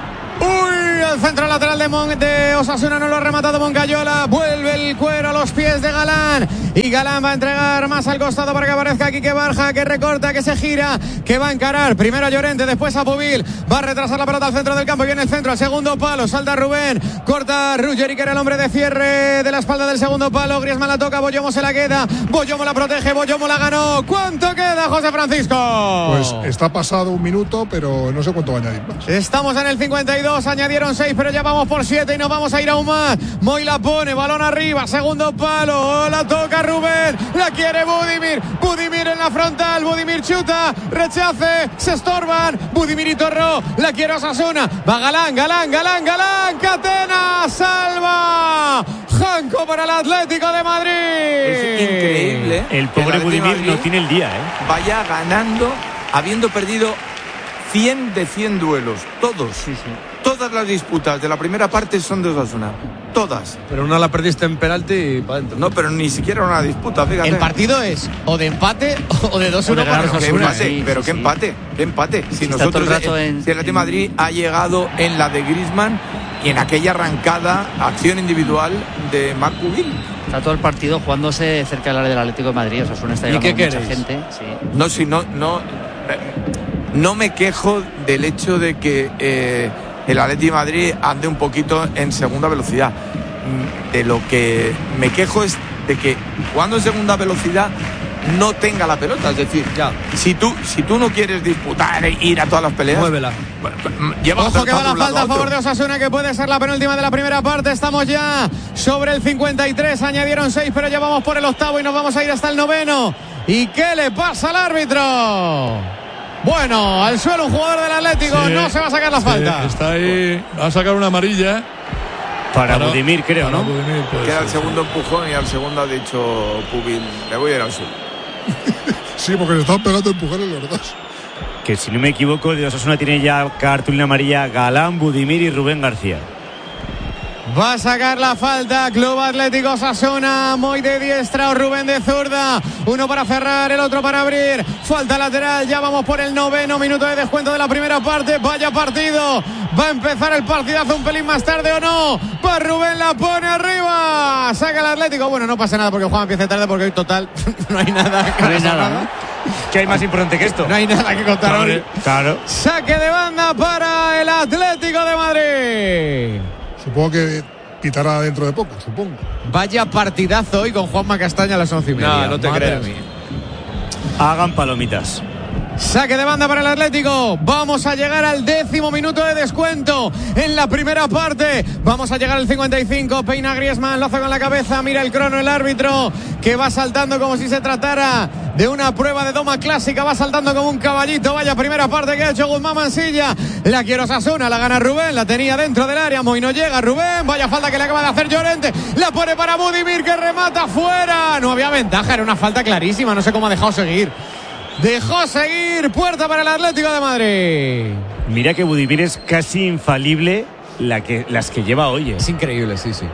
[SPEAKER 9] Uy, el centro lateral de, Mon, de Osasuna no lo ha rematado Moncayola. Vuelve el cuero a los pies de Galán. Y Galán va a entregar más al costado para que aparezca aquí, que Barja, que recorta, que se gira, que va a encarar. Primero a Llorente, después a Pubil. Va a retrasar la pelota al centro del campo. Y en el centro, al segundo palo. Salta Rubén. Corta Ruggeri, que era el hombre de cierre de la espalda del segundo palo. Griezmann la toca. Boyomo se la queda. Boyomo la protege. Boyomo la ganó. ¿Cuánto queda, José Francisco?
[SPEAKER 4] Pues está pasado un minuto, pero no sé cuánto va a añadir más.
[SPEAKER 9] Estamos en el cincuenta y dos. Añadieron seis, pero ya vamos por siete y nos vamos a ir aún más. Moy la pone. Balón arriba. Segundo palo. La toca Rubén, la quiere Budimir, Budimir en la frontal, Budimir chuta, rechace, se estorban, Budimir y Torró, la quiere Osasuna, va Galán, Galán, Galán, Galán, Catena, salva, Janko para el Atlético de Madrid.
[SPEAKER 11] Es increíble.
[SPEAKER 10] El pobre
[SPEAKER 11] el
[SPEAKER 10] Budimir
[SPEAKER 11] Madrid
[SPEAKER 10] no tiene el día, ¿eh?
[SPEAKER 11] Vaya ganando, habiendo perdido cien de cien duelos, todos.
[SPEAKER 6] Sí, sí.
[SPEAKER 11] Todas las disputas de la primera parte son de Osasuna. Todas.
[SPEAKER 5] Pero una la perdiste en penalti y para adentro.
[SPEAKER 11] No, pero ni siquiera una disputa, fíjate.
[SPEAKER 9] El partido es o de empate o de dos uno para
[SPEAKER 11] Pero qué
[SPEAKER 9] Osasuna.
[SPEAKER 11] empate,
[SPEAKER 6] sí,
[SPEAKER 11] pero
[SPEAKER 6] sí,
[SPEAKER 11] qué
[SPEAKER 6] sí.
[SPEAKER 11] empate, qué empate. Si
[SPEAKER 6] Sí, está
[SPEAKER 11] nosotros,
[SPEAKER 6] todo el rato
[SPEAKER 11] eh,
[SPEAKER 6] en-
[SPEAKER 11] si el Atlético de Madrid ha llegado en la de Griezmann y en aquella arrancada, acción individual de Marc Pubil.
[SPEAKER 6] Está todo el partido jugándose cerca del área del Atlético de Madrid. Osasuna está
[SPEAKER 5] ¿Y
[SPEAKER 6] llegando
[SPEAKER 5] qué
[SPEAKER 6] mucha
[SPEAKER 5] queréis?
[SPEAKER 6] gente. Sí.
[SPEAKER 11] No, si no, no, eh, no me quejo del hecho de que eh, el Atlético de Madrid ande un poquito en segunda velocidad. Mm, De lo que me quejo es de que jugando en segunda velocidad no tenga la pelota. Es decir,
[SPEAKER 5] Ya.
[SPEAKER 11] si tú si tú no quieres disputar e ir a todas las peleas,
[SPEAKER 5] Muévela.
[SPEAKER 11] lleva
[SPEAKER 9] Ojo que va
[SPEAKER 11] de
[SPEAKER 9] la
[SPEAKER 11] un lado
[SPEAKER 9] falta a
[SPEAKER 11] otro.
[SPEAKER 9] favor de Osasuna, que puede ser la penúltima de la primera parte. Estamos ya sobre el cincuenta y tres, añadieron seis, pero ya vamos por el octavo y nos vamos a ir hasta el noveno. ¿Y qué le pasa al árbitro? Bueno, al suelo un jugador del Atlético,
[SPEAKER 13] Sí,
[SPEAKER 9] no se va a sacar la
[SPEAKER 13] sí,
[SPEAKER 9] falta.
[SPEAKER 13] Está ahí, va a sacar una amarilla.
[SPEAKER 10] Para,
[SPEAKER 13] Para-
[SPEAKER 10] Budimir, creo,
[SPEAKER 13] para
[SPEAKER 10] ¿no?
[SPEAKER 13] Budimir, puede
[SPEAKER 11] Queda
[SPEAKER 13] ser,
[SPEAKER 11] el
[SPEAKER 13] sí.
[SPEAKER 11] segundo empujón y al segundo ha dicho Pubil, me voy a ir al sur.
[SPEAKER 4] Sí, porque le estaban pegando empujones los dos.
[SPEAKER 10] Que si no me equivoco, de Osasuna tiene ya cartulina amarilla Galán, Budimir y Rubén García.
[SPEAKER 9] Va a sacar la falta Club Atlético Osasuna, Moy de diestra o Rubén de zurda, uno para cerrar, el otro para abrir, falta lateral, ya vamos por el noveno minuto de descuento de la primera parte. Vaya partido, va a empezar el partidazo un pelín más tarde o no, va Rubén, la pone arriba, saca el Atlético. Bueno, no pasa nada porque Juan empieza tarde, porque hoy total no hay nada que
[SPEAKER 6] No hay
[SPEAKER 9] pasar
[SPEAKER 6] nada, ¿no?
[SPEAKER 10] ¿Qué hay más importante que esto?
[SPEAKER 9] No hay nada que contar hoy.
[SPEAKER 10] Claro.
[SPEAKER 9] Saque de banda para el Atlético de Madrid.
[SPEAKER 4] Supongo que pitará dentro de poco, supongo.
[SPEAKER 9] Vaya partidazo hoy con Juanma Castaña a las once y media.
[SPEAKER 5] No, no te
[SPEAKER 9] Madre
[SPEAKER 5] creas.
[SPEAKER 9] mía.
[SPEAKER 10] Hagan palomitas.
[SPEAKER 9] Saque de banda para el Atlético. Vamos a llegar al décimo minuto de descuento en la primera parte. Vamos a llegar al cincuenta y cinco. Peina Griezmann, lo hace con la cabeza. Mira el crono el árbitro, que va saltando como si se tratara de una prueba de doma clásica. Va saltando como un caballito. Vaya primera parte que ha hecho Guzmán Mansilla. La quiere Osasuna, la gana Rubén. La tenía dentro del área. Moy no llega. Rubén, vaya falta que le acaba de hacer Llorente. La pone para Budimir, que remata fuera. No había ventaja, era una falta clarísima. No sé cómo ha dejado seguir. Dejó seguir, puerta para el Atlético de Madrid.
[SPEAKER 10] Mira que Budimir es casi infalible la que, las que lleva hoy. ¿eh?
[SPEAKER 9] Es increíble, sí, sí.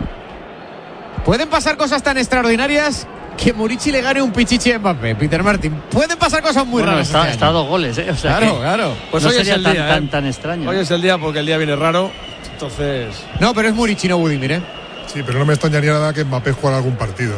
[SPEAKER 9] Pueden pasar cosas tan extraordinarias que Murici le gane un pichichi a Mbappé, Peter Martin. Pueden pasar cosas muy
[SPEAKER 6] Bueno,
[SPEAKER 9] raras.
[SPEAKER 6] está,
[SPEAKER 9] este
[SPEAKER 6] está a
[SPEAKER 9] año.
[SPEAKER 6] dos goles, ¿eh? O sea
[SPEAKER 9] Claro,
[SPEAKER 6] que
[SPEAKER 9] claro.
[SPEAKER 5] Pues
[SPEAKER 6] no
[SPEAKER 5] hoy es
[SPEAKER 6] sería
[SPEAKER 5] el
[SPEAKER 6] tan,
[SPEAKER 5] día,
[SPEAKER 6] tan,
[SPEAKER 5] ¿eh?
[SPEAKER 6] tan extraño.
[SPEAKER 5] Hoy es el día porque el día viene raro. Entonces.
[SPEAKER 9] No, pero es Murici, no Budimir, ¿eh?
[SPEAKER 4] Sí, pero no me extrañaría nada que Mbappé jugara algún partido.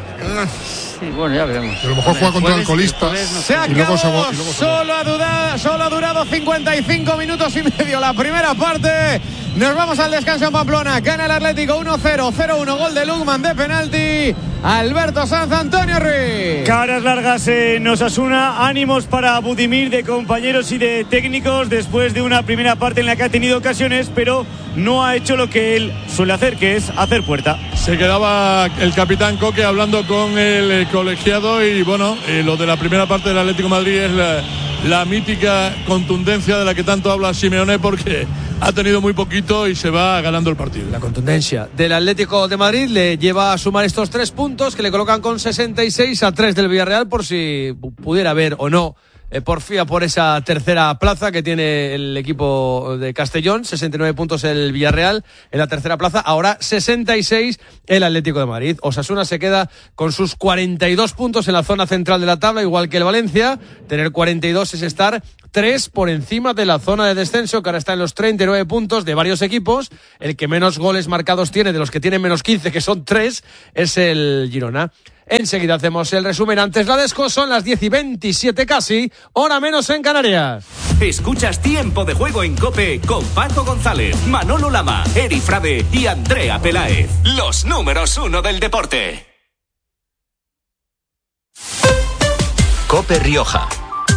[SPEAKER 6] Sí, bueno, ya veremos.
[SPEAKER 4] A lo mejor juega contra
[SPEAKER 6] Jueves-
[SPEAKER 4] alcoholistas.
[SPEAKER 6] jueves no
[SPEAKER 9] Se
[SPEAKER 6] sé.
[SPEAKER 4] Y luego
[SPEAKER 9] acabó.
[SPEAKER 4] se- y luego se-
[SPEAKER 9] Solo ha, durado, solo ha durado cincuenta y cinco minutos y medio la primera parte. Nos vamos al descanso en Pamplona. Gana el Atlético uno cero, cero uno. Gol de Lugman de penalti. Alberto Sanz, Antonio Ruiz.
[SPEAKER 10] Caras largas en Osasuna, ánimos para Budimir de compañeros y de técnicos después de una primera parte en la que ha tenido ocasiones, pero no ha hecho lo que él suele hacer, que es hacer puerta.
[SPEAKER 13] Se quedaba el capitán Coque hablando con el eh, colegiado y bueno, eh, lo de la primera parte del Atlético de Madrid es la, la mítica contundencia de la que tanto habla Simeone, porque ha tenido muy poquito y se va ganando el partido.
[SPEAKER 5] La contundencia del Atlético de Madrid le lleva a sumar estos tres puntos que le colocan con sesenta y seis a tres del Villarreal, por si pudiera haber o no Eh, porfía por esa tercera plaza que tiene el equipo de Castellón. Sesenta y nueve puntos el Villarreal en la tercera plaza, ahora sesenta y seis el Atlético de Madrid. Osasuna se queda con sus cuarenta y dos puntos en la zona central de la tabla, igual que el Valencia. Tener cuarenta y dos es estar tres por encima de la zona de descenso, que ahora está en los treinta y nueve puntos de varios equipos. El que menos goles marcados tiene, de los que tienen menos quince, que son tres, es el Girona. Enseguida hacemos el resumen. Antes la Desco, son las diez y veintisiete casi, hora menos en Canarias.
[SPEAKER 14] Escuchas Tiempo de Juego en COPE con Paco González, Manolo Lama, Eri Frade y Andrea Peláez. Los números uno del deporte. COPE Rioja.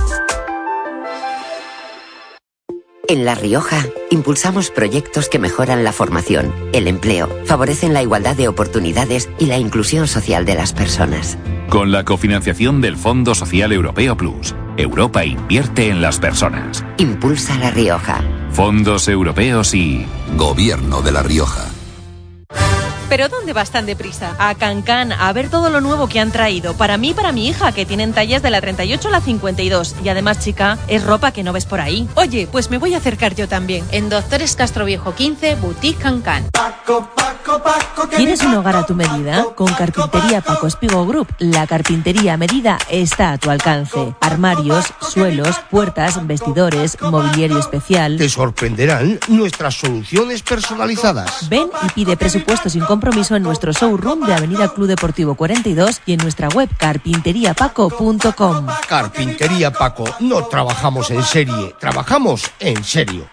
[SPEAKER 16] En La Rioja, impulsamos proyectos que mejoran la formación, el empleo, favorecen la igualdad de oportunidades y la inclusión social de las personas.
[SPEAKER 17] Con la cofinanciación del Fondo Social Europeo Plus, Europa invierte en las personas.
[SPEAKER 16] Impulsa La Rioja.
[SPEAKER 17] Fondos europeos y
[SPEAKER 18] Gobierno de La Rioja.
[SPEAKER 19] ¿Pero dónde vas tan deprisa? A Cancan, a ver todo lo nuevo que han traído. Para mí y para mi hija, que tienen tallas de la treinta y ocho a la cincuenta y dos. Y además, chica, es ropa que no ves por ahí. Oye, pues me voy a acercar yo también.
[SPEAKER 20] En Doctores Castroviejo quince, Boutique Cancan.
[SPEAKER 19] ¿Quieres un hogar a tu medida? Con Carpintería Paco Espigo Group, la carpintería a medida está a tu alcance. Armarios, suelos, puertas, vestidores, mobiliario especial.
[SPEAKER 21] Te sorprenderán nuestras soluciones personalizadas.
[SPEAKER 19] Ven y pide presupuesto sin compromiso en nuestro showroom de Avenida Club Deportivo cuarenta y dos y en nuestra web carpintería paco punto com.
[SPEAKER 21] Carpintería Paco, no trabajamos en serie, trabajamos en serio.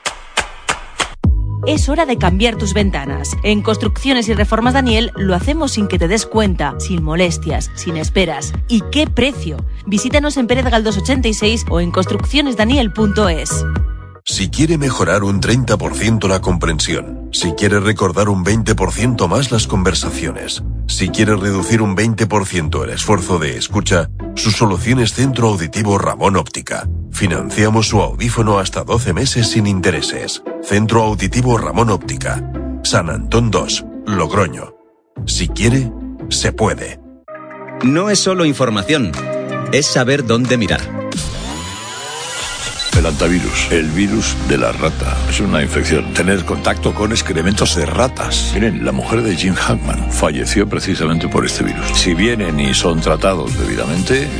[SPEAKER 19] Es hora de cambiar tus ventanas. En Construcciones y Reformas Daniel lo hacemos sin que te des cuenta, sin molestias, sin esperas. ¿Y qué precio? Visítanos en Pérez Galdós ochenta y seis o en construcciones daniel punto es.
[SPEAKER 22] Si quiere mejorar un treinta por ciento la comprensión, si quiere recordar un veinte por ciento más las conversaciones, si quiere reducir un veinte por ciento el esfuerzo de escucha, su solución es Centro Auditivo Ramón Óptica. Financiamos su audífono hasta doce meses sin intereses. Centro Auditivo Ramón Óptica. San Antón dos, Logroño. Si quiere, se puede.
[SPEAKER 23] No es solo información, es saber dónde mirar.
[SPEAKER 24] El hantavirus, el virus de la rata. Es una infección. Tener contacto con excrementos de ratas. Miren, la mujer de Jim Hackman falleció precisamente por este virus. Si vienen y son tratados debidamente...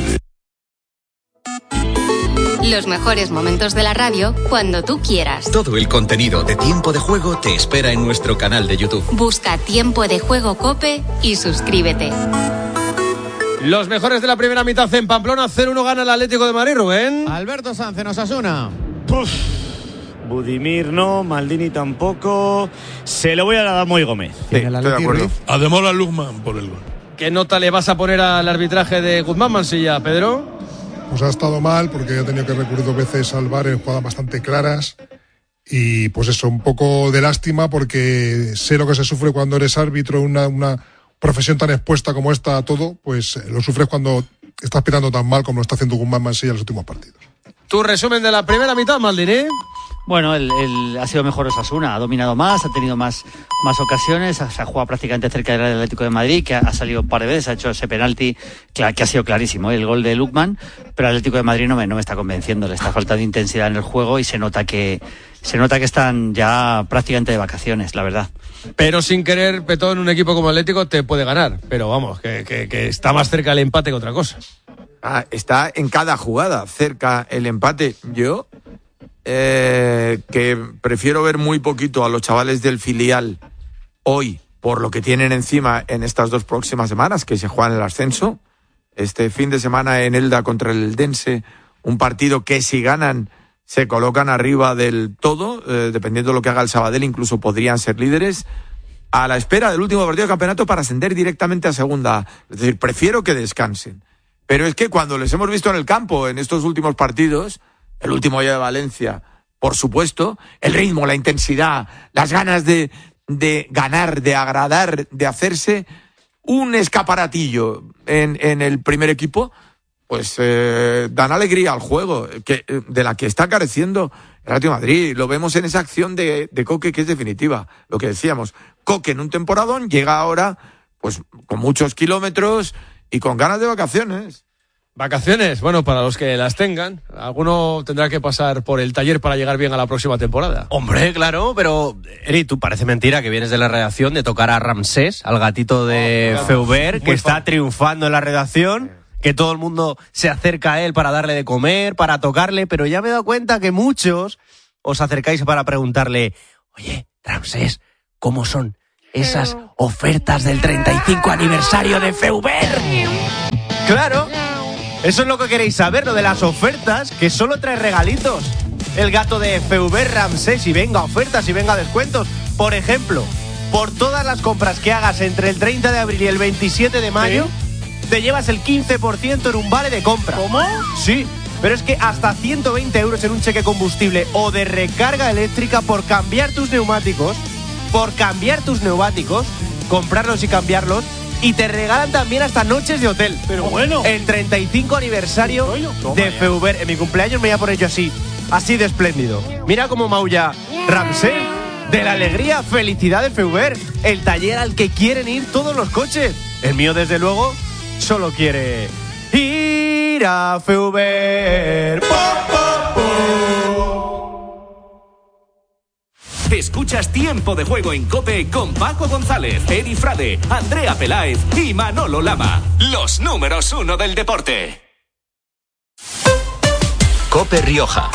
[SPEAKER 25] Los mejores momentos de la radio cuando tú quieras.
[SPEAKER 23] Todo el contenido de Tiempo de Juego te espera en nuestro canal de YouTube.
[SPEAKER 25] Busca Tiempo de Juego COPE y suscríbete.
[SPEAKER 5] Los mejores de la primera mitad en Pamplona. cero uno gana el Atlético de Madrid, Rubén.
[SPEAKER 9] Alberto Sánchez, Osasuna.
[SPEAKER 10] Puf. Budimir no, Maldini tampoco. Se lo voy a dar a Moy Gómez.
[SPEAKER 11] Sí, estoy de acuerdo.
[SPEAKER 13] Ademola Luzman por el gol.
[SPEAKER 5] ¿Qué nota le vas a poner al arbitraje de Guzmán Mansilla, Pedro?
[SPEAKER 4] Pues ha estado mal porque ha tenido que recurrir dos veces al V A R en jugadas bastante claras. Y pues eso, un poco de lástima porque sé lo que se sufre cuando eres árbitro, una... una profesión tan expuesta como esta a todo, pues lo sufres cuando estás pitando tan mal como lo está haciendo Guzmán Mansilla en los últimos partidos.
[SPEAKER 5] Tu resumen de la primera mitad, Maldini.
[SPEAKER 6] Bueno, el, el, ha sido mejor Osasuna, ha dominado más, ha tenido más, más ocasiones, se ha jugado prácticamente cerca del Atlético de Madrid, que ha, ha salido un par de veces, ha hecho ese penalti que, que ha sido clarísimo, el gol de Lukman, pero el Atlético de Madrid no me, no me está convenciendo, le está faltando intensidad en el juego y se nota que se nota que están ya prácticamente de vacaciones, la verdad.
[SPEAKER 5] Pero sin querer, Petón, en un equipo como Atlético te puede ganar, pero vamos, que, que, que está más cerca el empate que otra cosa.
[SPEAKER 11] Ah, está en cada jugada cerca el empate. Yo eh, que prefiero ver muy poquito a los chavales del filial hoy por lo que tienen encima en estas dos próximas semanas que se juegan el ascenso. Este fin de semana en Elda contra el Dense, un partido que si ganan se colocan arriba del todo, eh, dependiendo de lo que haga el Sabadell, incluso podrían ser líderes, a la espera del último partido de campeonato para ascender directamente a segunda. Es decir, prefiero que descansen. Pero es que cuando les hemos visto en el campo en estos últimos partidos, el último ya de Valencia, por supuesto, el ritmo, la intensidad, las ganas de, de ganar, de agradar, de hacerse un escaparatillo en, en el primer equipo, pues eh, dan alegría al juego, que, de la que está careciendo el Atlético de Madrid. Lo vemos en esa acción de, de Coque, que es definitiva. Lo que decíamos, Coque en un temporadón llega ahora pues con muchos kilómetros y con ganas de vacaciones.
[SPEAKER 5] Vacaciones, bueno, para los que las tengan, alguno tendrá que pasar por el taller para llegar bien a la próxima temporada.
[SPEAKER 1] Hombre, claro, pero Eri, tú parece mentira que vienes de la redacción de tocar a Ramsés, al gatito de oh, Feuber, que está triunfando en la redacción, que todo el mundo se acerca a él para darle de comer, para tocarle, pero ya me he dado cuenta que muchos os acercáis para preguntarle, oye, Ramsés, ¿cómo son esas ofertas del treinta y cinco aniversario de Feuber? Claro. Eso es lo que queréis saber, lo de las ofertas, que solo trae regalitos. El gato de Feuber Ramsés, y venga ofertas y venga descuentos. Por ejemplo, por todas las compras que hagas entre el treinta de abril y el veintisiete de mayo, ¿sí? Te llevas el quince por ciento en un vale de compra.
[SPEAKER 5] ¿Cómo?
[SPEAKER 1] Sí, pero es que hasta ciento veinte euros en un cheque combustible o de recarga eléctrica por cambiar tus neumáticos, por cambiar tus neumáticos, comprarlos y cambiarlos, y te regalan también hasta noches de hotel.
[SPEAKER 5] Pero bueno.
[SPEAKER 1] El treinta y cinco aniversario bueno, de Feuber. En mi cumpleaños me voy a poner yo así, así de espléndido. Mira cómo maulla Ramsés, de la alegría, felicidad de Feuber, el taller al que quieren ir todos los coches. El mío, desde luego, solo quiere ir a Feuber. ¡Po, po, po!
[SPEAKER 14] Escuchas Tiempo de Juego en COPE con Paco González, Eri Frade, Andrea Peláez y Manolo Lama. Los números uno del deporte.
[SPEAKER 18] COPE Rioja.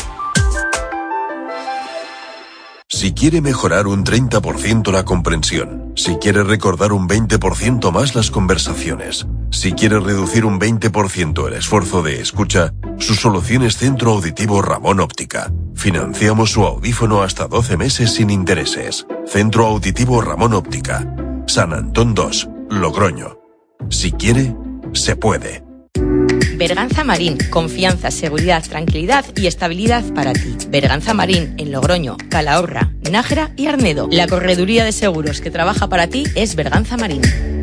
[SPEAKER 18] Si quiere mejorar un treinta por ciento la comprensión, si quiere recordar un veinte por ciento más las conversaciones, si quiere reducir un veinte por ciento el esfuerzo de escucha, su solución es Centro Auditivo Ramón Óptica. Financiamos su audífono hasta doce meses sin intereses. Centro Auditivo Ramón Óptica. San Antón dos, Logroño. Si quiere, se puede.
[SPEAKER 2] Berganza Marín, confianza, seguridad, tranquilidad y estabilidad para ti. Berganza Marín, en Logroño, Calahorra, Nájera y Arnedo. La correduría de seguros que trabaja para ti es Berganza Marín.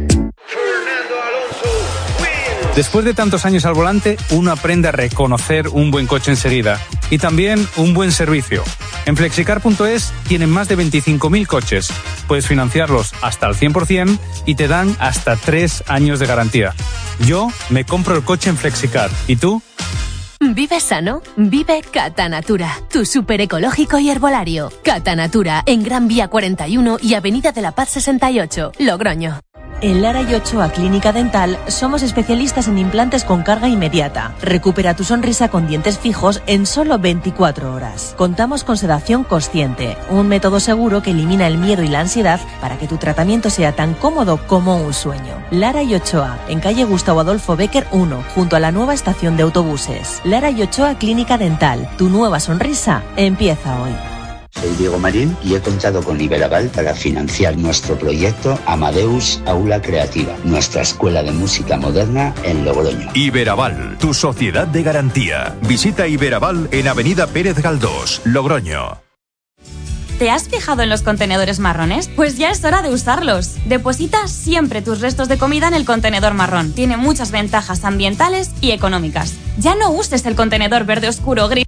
[SPEAKER 3] Después de tantos años al volante, uno aprende a reconocer un buen coche enseguida y también un buen servicio. En flexicar punto es tienen más de veinticinco mil coches. Puedes financiarlos hasta el cien por ciento y te dan hasta tres años de garantía. Yo me compro el coche en Flexicar. ¿Y tú?
[SPEAKER 7] Vive sano, vive Catanatura, tu súper ecológico y herbolario. Catanatura, en Gran Vía cuarenta y uno y Avenida de la Paz sesenta y ocho, Logroño.
[SPEAKER 19] En Lara y Ochoa Clínica Dental somos especialistas en implantes con carga inmediata. Recupera tu sonrisa con dientes fijos en solo veinticuatro horas. Contamos con sedación consciente, un método seguro que elimina el miedo y la ansiedad para que tu tratamiento sea tan cómodo como un sueño. Lara y Ochoa, en calle Gustavo Adolfo Bécquer uno, junto a la nueva estación de autobuses. Lara y Ochoa Clínica Dental, tu nueva sonrisa empieza hoy.
[SPEAKER 8] Soy Diego Marín y he contado con Iberaval para financiar nuestro proyecto Amadeus Aula Creativa, nuestra escuela de música moderna en Logroño.
[SPEAKER 26] Iberaval, tu sociedad de garantía. Visita Iberaval en Avenida Pérez Galdós, Logroño.
[SPEAKER 27] ¿Te has fijado en los contenedores marrones? Pues ya es hora de usarlos. Deposita siempre tus restos de comida en el contenedor marrón. Tiene muchas ventajas ambientales y económicas. Ya no uses el contenedor verde oscuro o gris.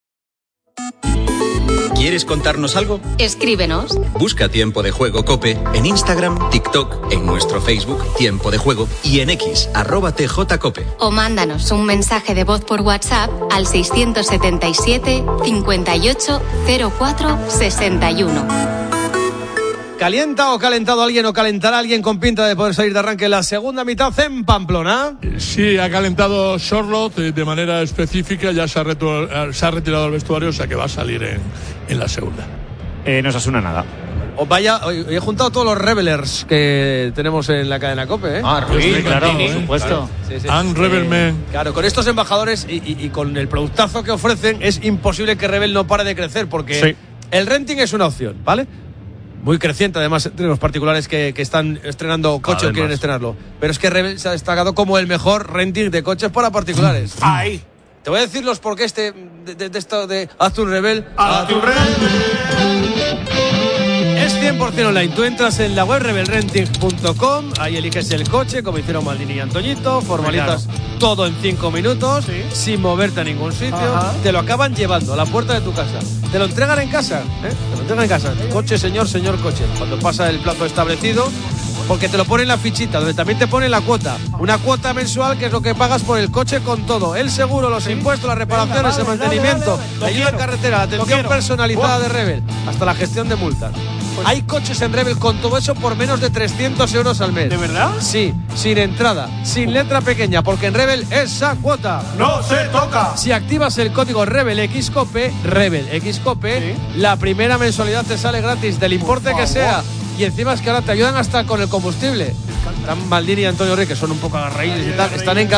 [SPEAKER 23] ¿Quieres contarnos algo?
[SPEAKER 25] Escríbenos.
[SPEAKER 23] Busca Tiempo de Juego COPE en Instagram, TikTok, en nuestro Facebook Tiempo de Juego y en X, arroba tjcope.
[SPEAKER 25] O mándanos un mensaje de voz por WhatsApp al seiscientos setenta y siete, cincuenta y ocho, cero cuatro, sesenta y uno.
[SPEAKER 5] ¿Calienta o calentado alguien o calentará alguien con pinta de poder salir de arranque en la segunda mitad en Pamplona?
[SPEAKER 13] Sí, ha calentado Charlotte de manera específica, ya se ha, retu- se ha retirado al vestuario, o sea que va a salir en, en la segunda.
[SPEAKER 10] Eh, no os asuna nada.
[SPEAKER 5] Oh, vaya, hoy he juntado todos los Rebelers que tenemos en la cadena COPE, ¿eh?
[SPEAKER 6] Ah, Ruiz, claro, por supuesto.
[SPEAKER 5] Sí, sí.
[SPEAKER 13] And Rebelman.
[SPEAKER 5] Eh, claro, con estos embajadores y, y, y con el productazo que ofrecen, es imposible que Rebel no pare de crecer, porque sí. El renting es una opción, ¿vale? Muy creciente, además, entre los particulares que, que están estrenando coche o quieren estrenarlo. Pero es que Rebel se ha destacado como el mejor renting de coches para particulares. ¡Ay! Te voy a decir los porqués de, de, de esto de Haz tu Rebel. ¡Haz tu Rebel! Es cien por ciento online. Tú entras en la web rebel renting punto com, ahí eliges el coche, como hicieron Maldini y Antoñito, formalizas claro. todo en cinco minutos, sí. sin moverte a ningún sitio. Ajá. Te lo acaban llevando a la puerta de tu casa. Te lo entregan en casa, ¿eh? Te lo entregan en casa. Coche, señor, señor, coche. Cuando pasa el plazo establecido, porque te lo ponen en la fichita, donde también te ponen la cuota. Una cuota mensual que es lo que pagas por el coche con todo. El seguro, los impuestos, las reparaciones, Venga, vale, el mantenimiento, dale, dale. la ayuda en carretera, la atención personalizada oh. de Rebel, hasta la gestión de multas. Pues hay coches en Rebel con todo eso por menos de trescientos euros al mes.
[SPEAKER 10] ¿De verdad?
[SPEAKER 5] Sí, sin entrada, sin letra pequeña, porque en Rebel esa cuota
[SPEAKER 10] no se toca.
[SPEAKER 5] Si activas el código RebelXCOPE, RebelXCOPE, ¿sí? la primera mensualidad te sale gratis del importe que sea. Y encima es que ahora te ayudan hasta con el combustible. Están Maldini y Antonio Rey, que son un poco agarraídos y tal, están en